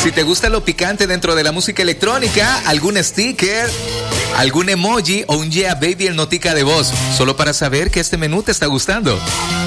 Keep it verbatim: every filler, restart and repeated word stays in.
Si te gusta lo picante dentro de la música electrónica, algún sticker, algún emoji o un yeah baby en notica de voz, solo para saber que este menú te está gustando.